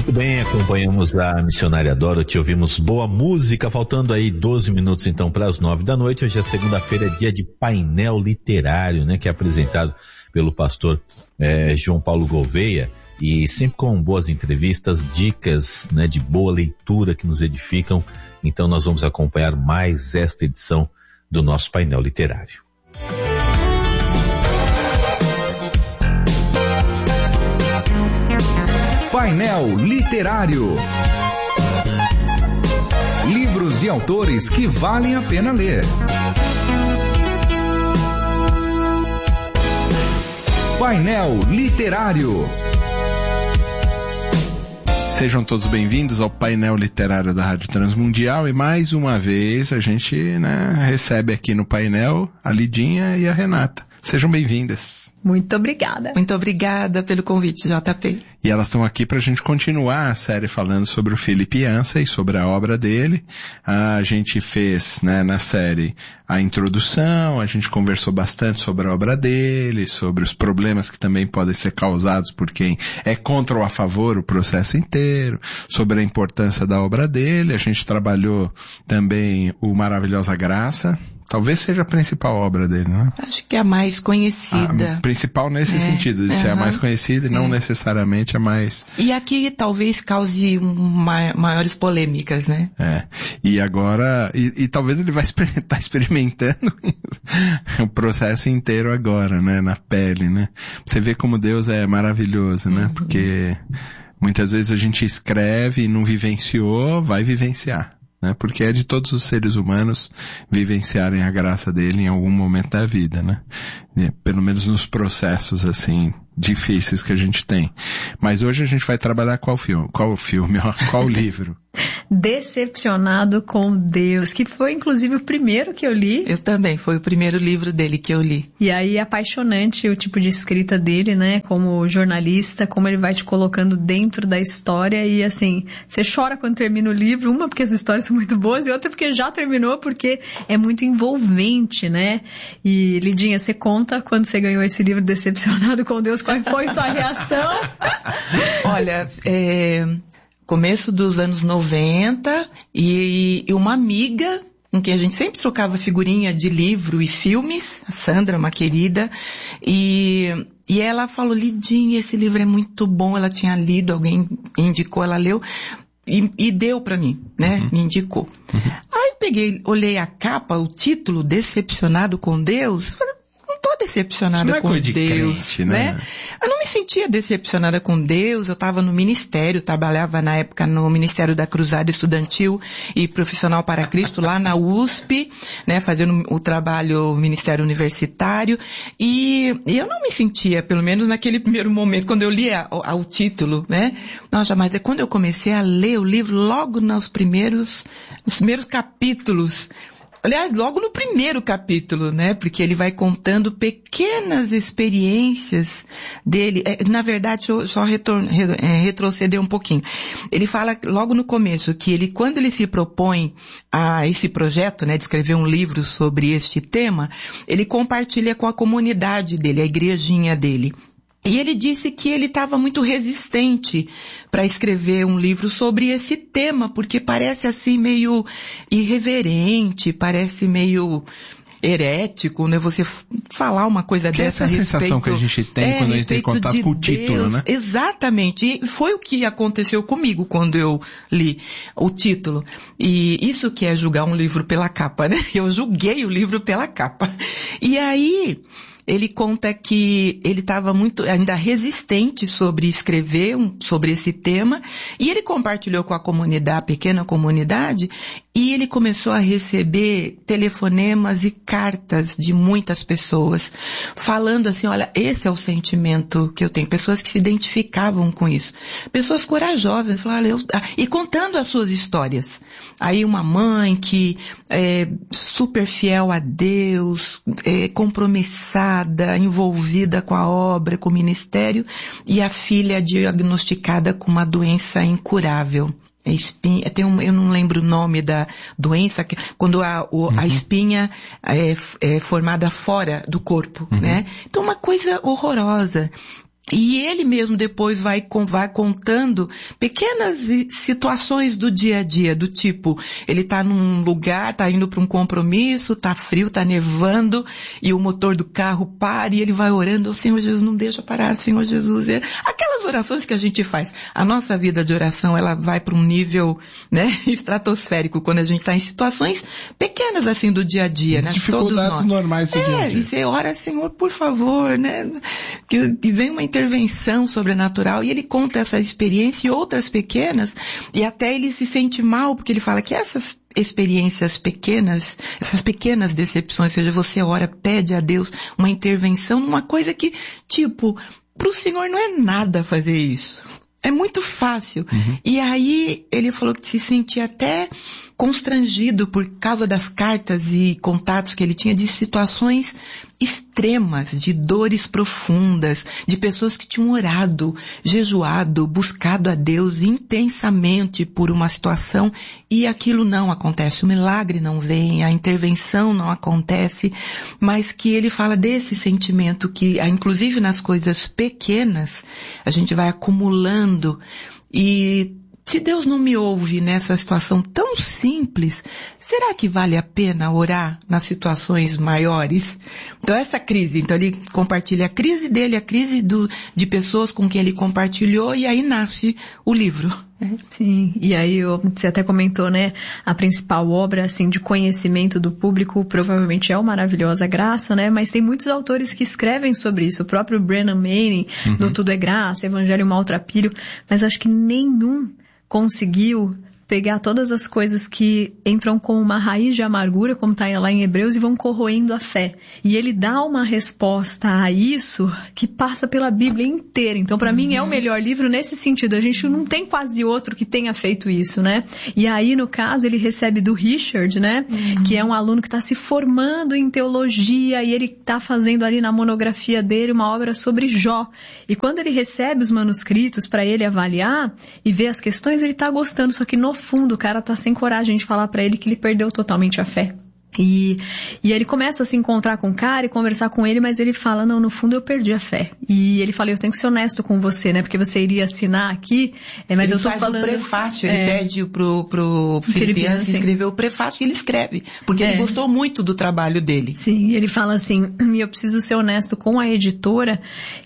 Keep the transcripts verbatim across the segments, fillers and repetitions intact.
Muito bem, acompanhamos a Missionária Dorothy, ouvimos boa música, faltando aí doze minutos então para as nove da noite. Hoje é segunda-feira, dia de painel literário, né, que é apresentado pelo pastor eh, João Paulo Gouveia, e sempre com boas entrevistas, dicas, né, de boa leitura que nos edificam. Então nós vamos acompanhar mais esta edição do nosso painel literário. Painel Literário. Livros e autores que valem a pena ler. Painel Literário. Sejam todos bem-vindos ao painel literário da Rádio Transmundial, e mais uma vez a gente, né, recebe aqui no painel a Lidinha e a Renata. Sejam bem-vindas. Muito obrigada. Muito obrigada pelo convite, J P. E elas estão aqui para a gente continuar a série falando sobre o Philip Yancey, sobre a obra dele. A gente fez, né, na série a introdução, a gente conversou bastante sobre a obra dele, sobre os problemas que também podem ser causados por quem é contra ou a favor o processo inteiro, sobre a importância da obra dele. A gente trabalhou também o Maravilhosa Graça. Talvez seja a principal obra dele, né? Acho que é a mais conhecida. A principal nesse é, sentido, de uhum. ser a mais conhecida e não é. necessariamente a mais... E aqui talvez cause uma, maiores polêmicas, né? É. E agora, e, e talvez ele vai estar exper- experimentando o processo inteiro agora, né? Na pele, né? Você vê como Deus é maravilhoso, né? Uhum. Porque muitas vezes a gente escreve e não vivenciou, vai vivenciar. Né? Porque é de todos os seres humanos vivenciarem a graça dele em algum momento da vida, né? E, pelo menos nos processos, assim, difíceis que a gente tem. Mas hoje a gente vai trabalhar qual filme? Qual filme? Ó, qual livro? Decepcionado com Deus, que foi inclusive o primeiro que eu li. Eu também, foi o primeiro livro dele que eu li. E aí é apaixonante o tipo de escrita dele, né, como jornalista, como ele vai te colocando dentro da história e assim, você chora quando termina o livro, uma porque as histórias são muito boas e outra porque já terminou, porque é muito envolvente, né? E Lidinha, você conta quando você ganhou esse livro Decepcionado com Deus, qual foi a tua reação? Olha, é... começo dos anos noventa, e, e uma amiga com quem a gente sempre trocava figurinha de livro e filmes, a Sandra, uma querida, e, e ela falou, Lidinha, esse livro é muito bom, ela tinha lido, alguém indicou, ela leu, e, e deu pra mim, né, uhum. me indicou. Uhum. Aí eu peguei, olhei a capa, o título, Decepcionado com Deus, falei, não tô decepcionada Isso não é com coisa de Deus, crente, né? né? Eu não me sentia decepcionada com Deus, eu estava no ministério, trabalhava na época no Ministério da Cruzada Estudantil e Profissional para Cristo, lá na U S P, né, fazendo o trabalho Ministério Universitário, e, e eu não me sentia, pelo menos naquele primeiro momento, quando eu li a, a, o título, né? Nossa, mas é quando eu comecei a ler o livro, logo nos primeiros, nos primeiros capítulos, aliás, logo no primeiro capítulo, né? Porque ele vai contando pequenas experiências dele. É, na verdade, deixa eu só retor- re- é, retroceder um pouquinho. Ele fala logo no começo que ele, quando ele se propõe a esse projeto, né, de escrever um livro sobre este tema, ele compartilha com a comunidade dele, a igrejinha dele. E ele disse que ele estava muito resistente para escrever um livro sobre esse tema, porque parece assim meio irreverente, parece meio herético, né? Você falar uma coisa que dessa a respeito... Essa sensação que a gente tem é, quando a gente tem contato de com o título, Deus, né? Exatamente. E foi o que aconteceu comigo quando eu li o título. E isso que é julgar um livro pela capa, né? Eu julguei o livro pela capa. E aí... ele conta que ele estava muito, ainda resistente sobre escrever um, sobre esse tema, e ele compartilhou com a comunidade, a pequena comunidade, e ele começou a receber telefonemas e cartas de muitas pessoas, falando assim, olha, esse é o sentimento que eu tenho, pessoas que se identificavam com isso, pessoas corajosas, falaram, eu, e contando as suas histórias. Aí uma mãe que é super fiel a Deus, é, compromissada, envolvida com a obra, com o ministério, e a filha diagnosticada com uma doença incurável. É espinha, tem um, eu não lembro o nome da doença, que, quando a, o, uhum. a espinha é, é formada fora do corpo, uhum. né? Então uma coisa horrorosa. E ele mesmo depois vai, vai contando pequenas situações do dia a dia, do tipo, ele tá num lugar, tá indo para um compromisso, tá frio, tá nevando, e o motor do carro para, e ele vai orando, oh, Senhor Jesus, não deixa parar, Senhor Jesus. É aquelas orações que a gente faz. A nossa vida de oração, ela vai para um nível, né, estratosférico, quando a gente tá em situações pequenas assim do dia a dia, né? Dificuldades normais do é, dia a dia. E você ora, Senhor, por favor, né, que, que vem uma intervenção sobrenatural, e ele conta essa experiência e outras pequenas, e até ele se sente mal, porque ele fala que essas experiências pequenas, essas pequenas decepções, ou seja, você ora, pede a Deus uma intervenção numa coisa que, tipo, pro Senhor não é nada fazer isso. É muito fácil. Uhum. E aí ele falou que se sentia até constrangido por causa das cartas e contatos que ele tinha de situações extremas, de dores profundas, de pessoas que tinham orado, jejuado, buscado a Deus intensamente por uma situação e aquilo não acontece, o milagre não vem, a intervenção não acontece, mas que ele fala desse sentimento que, inclusive nas coisas pequenas, a gente vai acumulando e se Deus não me ouve nessa situação tão simples, será que vale a pena orar nas situações maiores? Então essa crise, então ele compartilha a crise dele, a crise do, de pessoas com quem ele compartilhou, e aí nasce o livro. Sim, e aí você até comentou, né, a principal obra, assim, de conhecimento do público provavelmente é o Maravilhosa Graça, né, mas tem muitos autores que escrevem sobre isso, o próprio Brennan Manning, uhum. no Tudo é Graça, Evangelho Maltrapilho, mas acho que nenhum conseguiu pegar todas as coisas que entram com uma raiz de amargura, como está lá em Hebreus, e vão corroendo a fé. E ele dá uma resposta a isso que passa pela Bíblia inteira. Então, para uhum. mim, é o melhor livro nesse sentido. A gente não tem quase outro que tenha feito isso, né? E aí, no caso, ele recebe do Richard, né? Uhum. Que é um aluno que está se formando em teologia, e ele está fazendo ali na monografia dele uma obra sobre Jó. E quando ele recebe os manuscritos para ele avaliar e ver as questões, ele está gostando, só que no fundo o cara tá sem coragem de falar pra ele que ele perdeu totalmente a fé. E, e ele começa a se encontrar com o cara e conversar com ele, mas ele fala, não, no fundo eu perdi a fé. E ele fala, eu tenho que ser honesto com você, né? Porque você iria assinar aqui, é, mas ele eu tô faz falando... o prefácio, ele é, pede pro, pro Filipiano escrever o prefácio e ele escreve, porque é. ele gostou muito do trabalho dele. Sim, e ele fala assim, eu preciso ser honesto com a editora,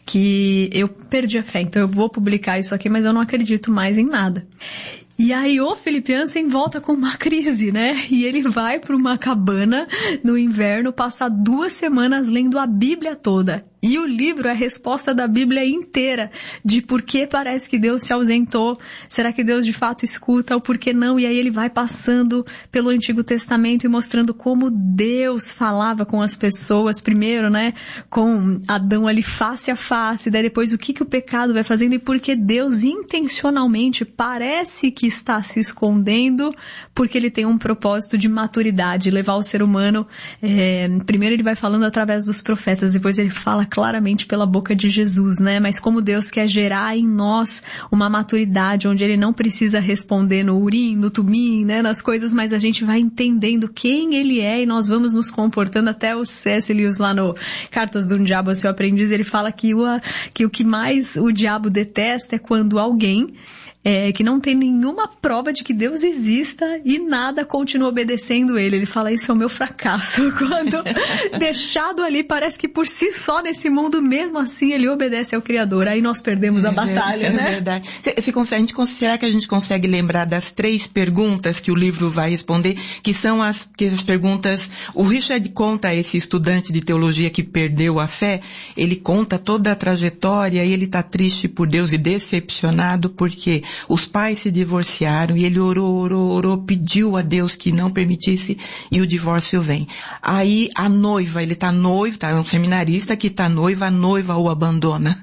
que eu perdi a fé, então eu vou publicar isso aqui, mas eu não acredito mais em nada. E aí o Philip Yancey volta com uma crise, né? E ele vai para uma cabana no inverno passar duas semanas lendo a Bíblia toda. E o livro é a resposta da Bíblia inteira, de por que parece que Deus se ausentou, será que Deus de fato escuta ou por que não? E aí ele vai passando pelo Antigo Testamento e mostrando como Deus falava com as pessoas, primeiro, né, com Adão ali face a face, daí depois o que, que o pecado vai fazendo e por que Deus intencionalmente parece que está se escondendo, porque ele tem um propósito de maturidade, levar o ser humano, é, primeiro ele vai falando através dos profetas, depois ele fala claramente pela boca de Jesus, né? Mas como Deus quer gerar em nós uma maturidade, onde ele não precisa responder no Urim, no Tumim, né? Nas coisas, mas a gente vai entendendo quem ele é e nós vamos nos comportando. Até o C S Lewis lá no Cartas do Diabo, Seu Aprendiz, ele fala que o, que o que mais o diabo detesta é quando alguém É, que não tem nenhuma prova de que Deus exista e nada continua obedecendo ele. Ele fala, isso é o meu fracasso. Quando deixado ali, parece que por si só nesse mundo, mesmo assim, ele obedece ao Criador. Aí nós perdemos a batalha, é, é, né? É verdade. A gente, será que a gente consegue lembrar das três perguntas que o livro vai responder, que são as, que as perguntas... O Richard conta, esse estudante de teologia que perdeu a fé, ele conta toda a trajetória e ele está triste por Deus e decepcionado porque os pais se divorciaram e ele orou, orou, orou, pediu a Deus que não permitisse e o divórcio vem. Aí a noiva, ele tá noivo, tá, é um seminarista que tá noiva, a noiva o abandona.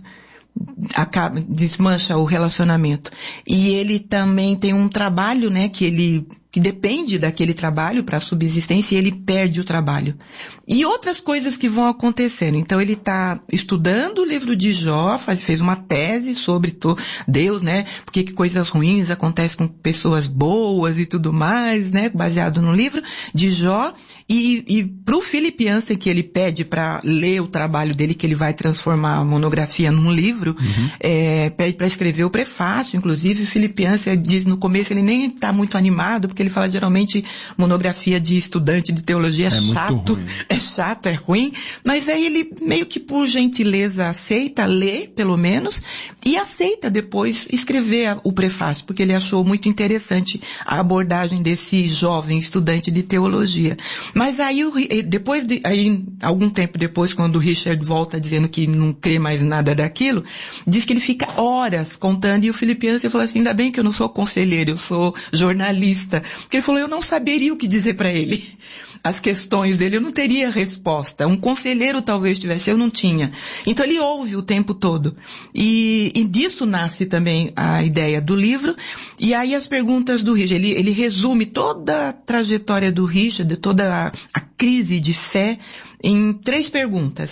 Acaba, desmancha o relacionamento. E ele também tem um trabalho, né, que ele que depende daquele trabalho para a subsistência, e ele perde o trabalho. E outras coisas que vão acontecendo. Então ele está estudando o livro de Jó, faz, fez uma tese sobre to, Deus, né? Porque que coisas ruins acontecem com pessoas boas e tudo mais, né? Baseado no livro de Jó. E, e para o Philip Yancey, que ele pede para ler o trabalho dele, que ele vai transformar a monografia num livro, uhum. é, pede para escrever o prefácio. Inclusive o Philip Yancey diz no começo, ele nem está muito animado, porque ele fala geralmente monografia de estudante de teologia é, é chato, é chato, é ruim, mas aí ele meio que por gentileza aceita, lê pelo menos, e aceita depois escrever o prefácio, porque ele achou muito interessante a abordagem desse jovem estudante de teologia. Mas aí, depois de, aí, algum tempo depois, quando o Richard volta dizendo que não crê mais nada daquilo, diz que ele fica horas contando, e o Philip Yancey falou assim, ainda bem que eu não sou conselheiro, eu sou jornalista. Porque ele falou, eu não saberia o que dizer para ele. As questões dele, eu não teria resposta. Um conselheiro talvez tivesse, eu não tinha. Então ele ouve o tempo todo. E, e disso nasce também a ideia do livro. E aí as perguntas do Richard, ele, ele resume toda a trajetória do Richard, toda a, a crise de fé, em três perguntas.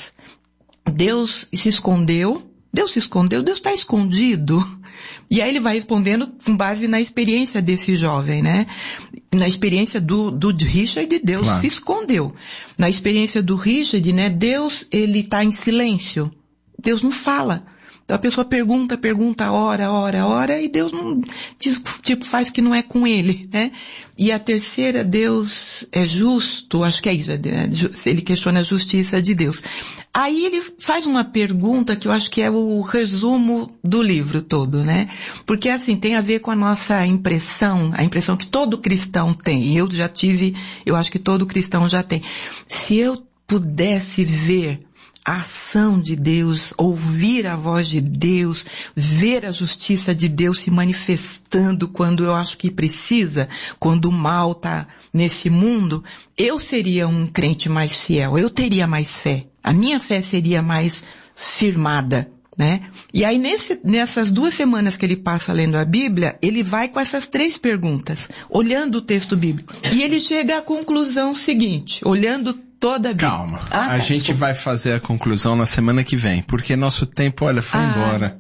Deus se escondeu? Deus se escondeu? Deus está escondido? E aí ele vai respondendo com base na experiência desse jovem, né? Na experiência do, do Richard, Deus claro. se escondeu. Na experiência do Richard, né? Deus, ele está em silêncio. Deus não fala. Então a pessoa pergunta, pergunta, ora, ora, ora, e Deus não, tipo, faz que não é com ele, né? E a terceira, Deus é justo, acho que é isso, ele questiona a justiça de Deus. Aí ele faz uma pergunta que eu acho que é o resumo do livro todo, né? Porque assim, tem a ver com a nossa impressão, a impressão que todo cristão tem, e eu já tive, eu acho que todo cristão já tem. Se eu pudesse ver a ação de Deus, ouvir a voz de Deus, ver a justiça de Deus se manifestando quando eu acho que precisa, quando o mal está nesse mundo, eu seria um crente mais fiel, eu teria mais fé, a minha fé seria mais firmada, né? E aí nesse, nessas duas semanas que ele passa lendo a Bíblia, ele vai com essas três perguntas, olhando o texto bíblico, e ele chega à conclusão seguinte, olhando toda a Bíblia. Calma, ah, a tá, gente desculpa. vai fazer a conclusão na semana que vem, porque nosso tempo, olha, foi ah, embora.